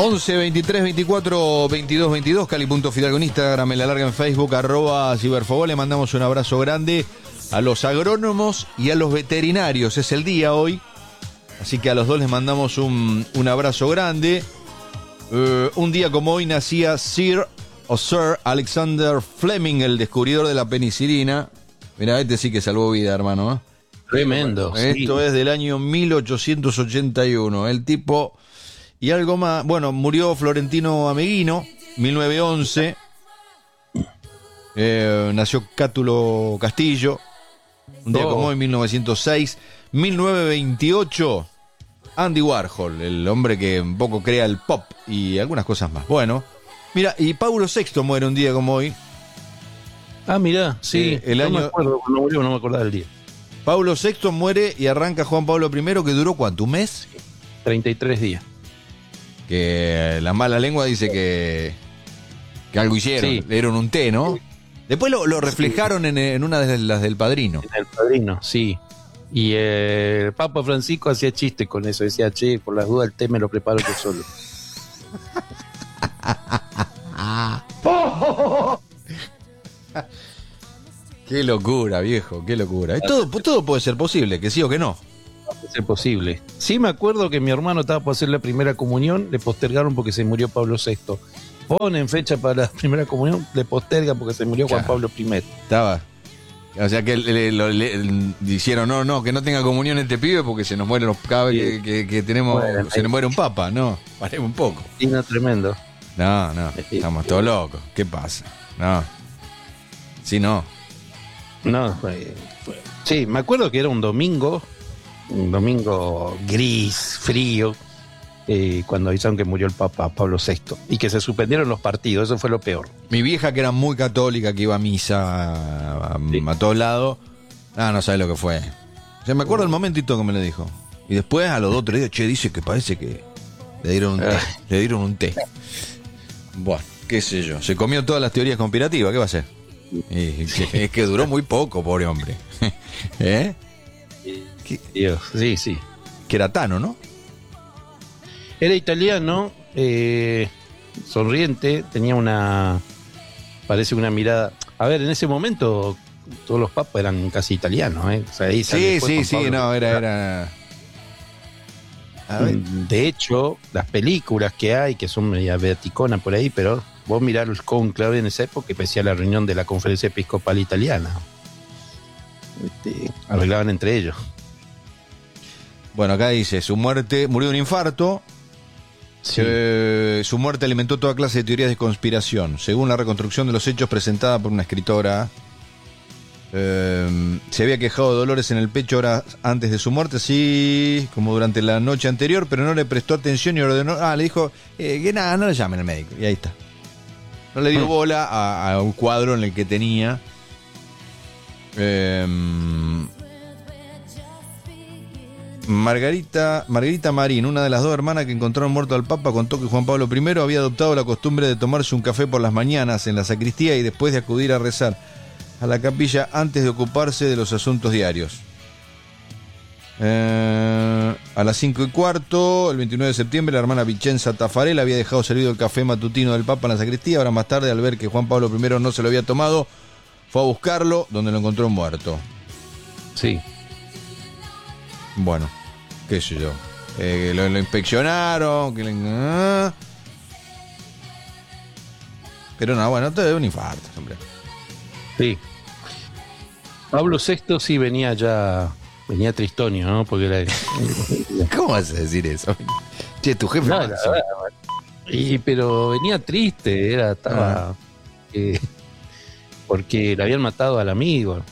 11 23 24 22 22, Cali.Fidalgo en Instagram, en la larga en Facebook, @Ciberfobol. Le mandamos un abrazo grande a los agrónomos y a los veterinarios. Es el día hoy, así que a los dos les mandamos un abrazo grande. Un día como hoy nacía Sir Alexander Fleming, el descubridor de la penicilina. Mirá, este sí que salvó vida, hermano, ¿eh? Tremendo. Esto sí. es del año 1881. El tipo... Y algo más, bueno, murió Florentino Ameghino, 1911. Nació Cátulo Castillo, un día como hoy, 1906. 1928, Andy Warhol, el hombre que un poco crea el pop y algunas cosas más. Bueno, mira, y Paulo VI muere un día como hoy. Ah, mirá, sí. Me acuerdo cuando murió, no me acordaba del día. Paulo VI muere y arranca Juan Pablo I, que duró ¿cuánto? ¿Un mes? 33 días. Que la mala lengua dice que algo hicieron, Sí. le dieron un té, ¿no? Después lo reflejaron en una de las del Padrino. En El Padrino, sí. Y el Papa Francisco hacía chiste con eso. Decía, che, por las dudas el té me lo preparo yo solo. Qué locura, viejo, qué locura. Todo puede ser posible, que sí o que no. Es posible. Sí, me acuerdo que mi hermano estaba por hacer la primera comunión, le postergaron porque se murió Pablo VI. Ponen fecha para la primera comunión, le postergan porque se murió Juan Pablo I. Estaba. O sea que le dijeron, no, que no tenga comunión este pibe porque se nos mueren los cada vez que tenemos, Bueno, se nos muere un papa. No, paremos un poco. Sí, no, tremendo. No, estamos todos locos. ¿Qué pasa? No. Sí, no. No, sí, me acuerdo que era un domingo gris, frío, cuando avisaron que murió el Papa Pablo VI y que se suspendieron los partidos. Eso fue lo peor. Mi vieja, que era muy católica, que iba a misa a todos lados, no sabe lo que fue. O sea, me acuerdo el momentito que me lo dijo. Y después, a los 2 o 3 días, dice que parece que le dieron un té. Bueno, qué sé yo. Se comió todas las teorías conspirativas, ¿qué va a hacer? Es que duró muy poco, pobre hombre. ¿Eh? Dios, sí. Que era Tano, ¿no? Era italiano, sonriente, tenía parece una mirada. A ver, en ese momento todos los papas eran casi italianos, ¿eh? O sea, ahí sí, no, era... A ver. De hecho, las películas que hay, que son media beaticona por ahí, pero vos mirá el conclave en esa época, parecía la reunión de la Conferencia Episcopal Italiana. Arreglaban entre ellos. Bueno, acá dice, su muerte, murió de un infarto. Sí. Su muerte alimentó toda clase de teorías de conspiración. Según la reconstrucción de los hechos presentada por una escritora, se había quejado de dolores en el pecho horas antes de su muerte, así como durante la noche anterior, pero no le prestó atención y ordenó, le dijo que nada, no le llamen al médico, y ahí está. No le dio bola a un cuadro en el que tenía Margarita Marín, una de las 2 hermanas que encontraron muerto al Papa, contó que Juan Pablo I había adoptado la costumbre de tomarse un café por las mañanas en la sacristía y después de acudir a rezar a la capilla antes de ocuparse de los asuntos diarios. A las 5:15, el 29 de septiembre, la hermana Vicenza Tafarel había dejado servido el café matutino del Papa en la sacristía. Ahora más tarde, al ver que Juan Pablo I no se lo había tomado, fue a buscarlo, donde lo encontró muerto. Sí. Bueno, qué sé yo. Lo inspeccionaron. Pero no, bueno, todo es un infarto, hombre. Sí. Pablo VI sí venía tristonio, ¿no? Porque era... ¿Cómo vas a decir eso? Che, tu jefe... pero venía triste, estaba... porque le habían matado al amigo.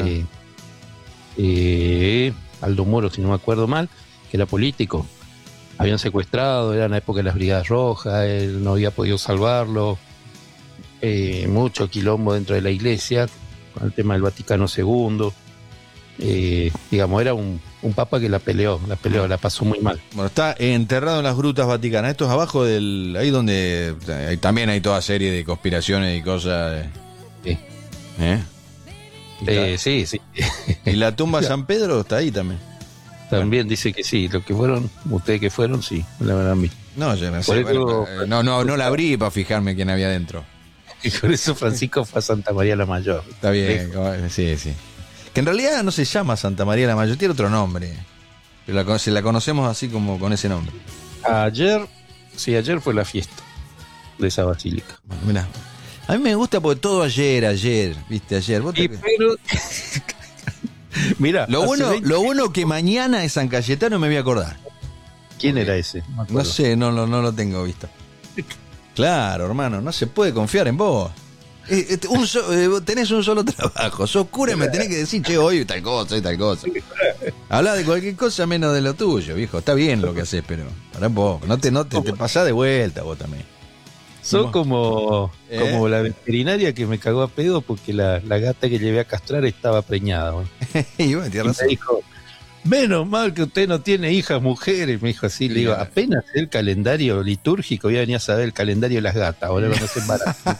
Aldo Moro, si no me acuerdo mal, que era político. Habían secuestrado, era en la época de las Brigadas Rojas, él no había podido salvarlo. Mucho quilombo dentro de la iglesia, con el tema del Vaticano II. Digamos, era un papa que la peleó, la pasó muy mal. Bueno, está enterrado en las grutas vaticanas. Esto es abajo ahí donde también hay toda serie de conspiraciones y cosas. Sí. Sí. Sí. Y la tumba de San Pedro está ahí también. También dice que sí, los que fueron, ustedes que fueron, sí, la habrán visto. No, yo no Por sé. eso- Bueno, no la abrí para fijarme quién había dentro. Y por eso Francisco fue a Santa María la Mayor. Está bien, sí. Que en realidad no se llama Santa María la Mayor, tiene otro nombre. Pero la conocemos así como con ese nombre. Ayer fue la fiesta de esa basílica. Bueno, mirá. A mí me gusta porque todo ayer, viste, ayer. ¿Vos Y te- pero... Mira, Lo bueno que mañana es San Cayetano, me voy a acordar. ¿Quién era ese? Me No acuerdo. sé, no lo tengo visto. Claro, hermano, no se puede confiar en vos. Tenés un solo trabajo, sos cura y me tenés que decir, che, hoy tal cosa y tal cosa. Habla de cualquier cosa menos de lo tuyo, viejo. Está bien lo que haces, pero para vos, no te pasás de vuelta vos también. Sos como ¿Eh? la veterinaria que me cagó a pedo porque la gata que llevé a castrar estaba preñada. Bueno. Y bueno, Y tienes me razón. dijo, menos mal que usted no tiene hijas mujeres. Me dijo así, le digo, Claro. apenas el calendario litúrgico, voy a venir a saber el calendario de las gatas, ahora no se embarazan.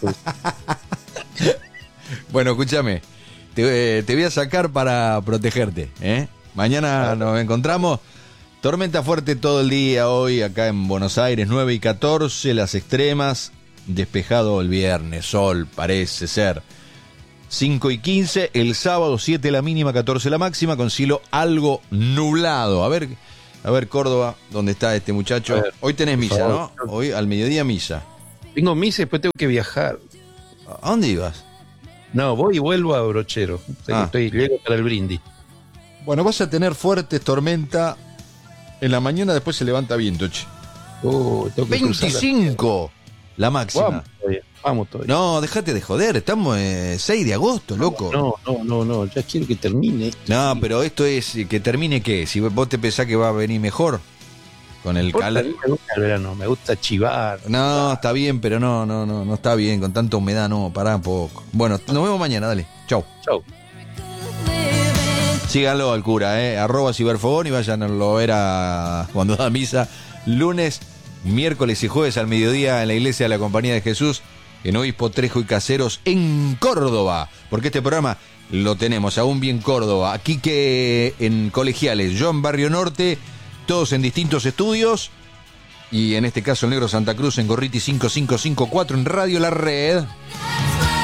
Bueno, escúchame, te voy a sacar para protegerte, ¿eh? Mañana nos encontramos. Tormenta fuerte todo el día hoy acá en Buenos Aires, 9:14, las extremas, despejado el viernes, sol parece ser. 5:15, el sábado 7 la mínima, 14 la máxima, con cielo algo nublado. A ver Córdoba, ¿dónde está este muchacho? A ver, Hoy tenés por misa, favor. ¿no? Hoy al mediodía misa. Tengo misa y después tengo que viajar. ¿A dónde ibas? No, voy y vuelvo a Brochero. O sea, que llego para el brindis. Bueno, vas a tener fuertes tormenta. En la mañana después se levanta viento, che. Tengo que cruzar 25 la máxima. Vamos todavía. No, déjate de joder, estamos 6 de agosto, loco. No, ya quiero que termine. No, pero esto es que termine qué, si vos te pensás que va a venir mejor con el A calor. mí me gusta el verano, me gusta chivar. No, está bien, pero no está bien, con tanta humedad, no, pará un poco. Bueno, nos vemos mañana, dale, chau. Chau. Síganlo al cura, @ciberfogón y váyanlo a ver cuando da misa, lunes, miércoles y jueves al mediodía en la iglesia de la Compañía de Jesús, en Obispo Trejo y Caseros, en Córdoba, porque este programa lo tenemos aún bien Córdoba, aquí que en Colegiales, yo en Barrio Norte, todos en distintos estudios, y en este caso el Negro Santa Cruz en Gorriti 5554 en Radio La Red.